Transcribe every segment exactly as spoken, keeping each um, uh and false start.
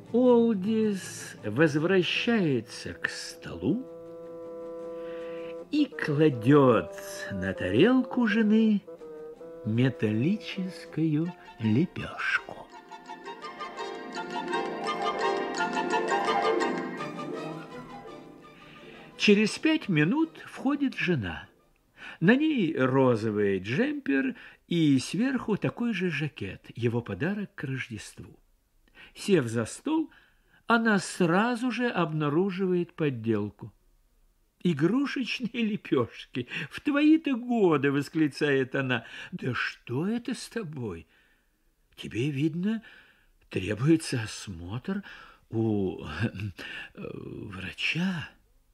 Олдис возвращается к столу и кладет на тарелку жены металлическую лепешку. Через пять минут входит жена. На ней розовый джемпер и сверху такой же жакет, его подарок к Рождеству. Сев за стол, она сразу же обнаруживает подделку. «Игрушечные лепешки! В твои-то годы!» — восклицает она. «Да что это с тобой? Тебе, видно, требуется осмотр у врача».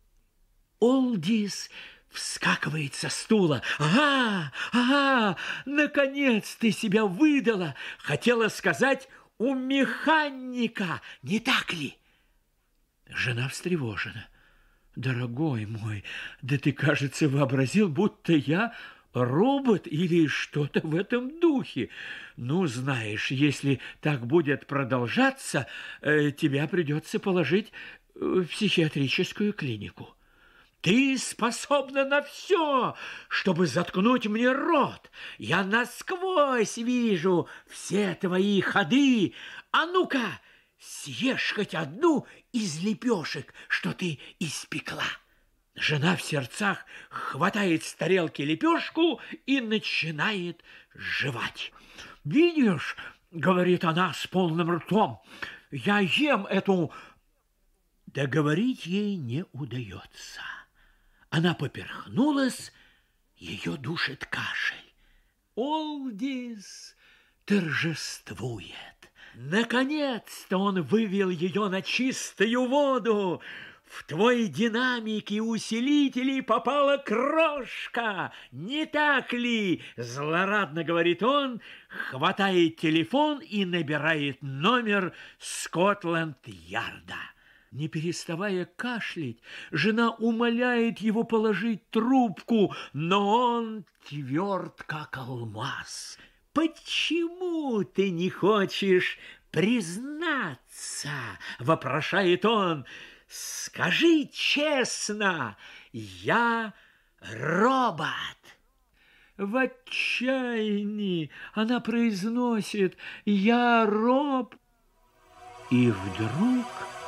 Олдис вскакивает со стула. «Ага, ага, наконец ты себя выдала! Хотела сказать, у механика, не так ли?» Жена встревожена. «Дорогой мой, да ты, кажется, вообразил, будто я робот или что-то в этом духе. Ну, знаешь, если так будет продолжаться, тебя придется положить в психиатрическую клинику. Ты способна на все, чтобы заткнуть мне рот. Я насквозь вижу все твои ходы. А ну-ка, съешь хоть одну из лепешек, что ты испекла». Жена в сердцах хватает с тарелки лепешку и начинает жевать. «Видишь, — говорит она с полным ртом, — я ем эту...» Договорить ей не удается. Она поперхнулась, ее душит кашель. Олдис торжествует. Наконец-то он вывел ее на чистую воду. В твой динамик и усилители попала крошка. Не так ли? Злорадно говорит он, хватает телефон и набирает номер Скотланд-Ярда. Не переставая кашлять, жена умоляет его положить трубку, но он тверд, как алмаз. «Почему ты не хочешь признаться?» – вопрошает он. «Скажи честно, я робот». В отчаянии она произносит «я роб», и вдруг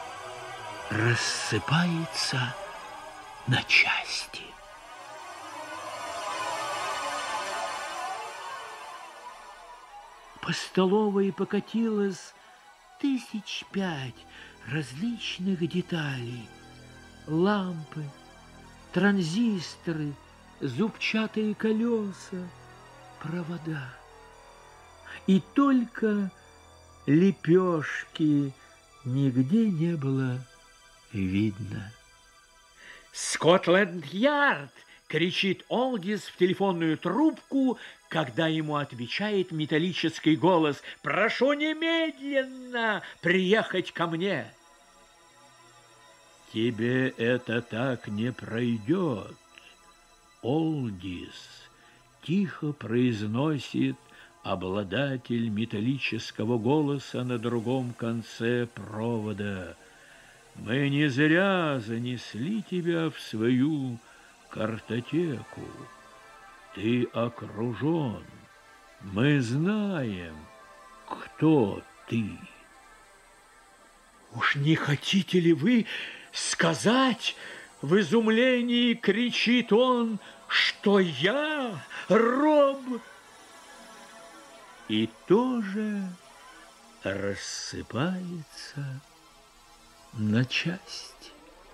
рассыпается на части. По столовой покатилось тысяч пять различных деталей. Лампы, транзисторы, зубчатые колеса, провода. И только лепешки нигде не было видно. «Скотланд-Ярд!» — кричит Олдис в телефонную трубку, когда ему отвечает металлический голос. «Прошу немедленно приехать ко мне!» «Тебе это так не пройдет, Олдис!» — тихо произносит обладатель металлического голоса на другом конце провода. «Мы не зря занесли тебя в свою картотеку. Ты окружен. Мы знаем, кто ты». «Уж не хотите ли вы сказать, — в изумлении кричит он, — что я роб?» И тоже рассыпается на части.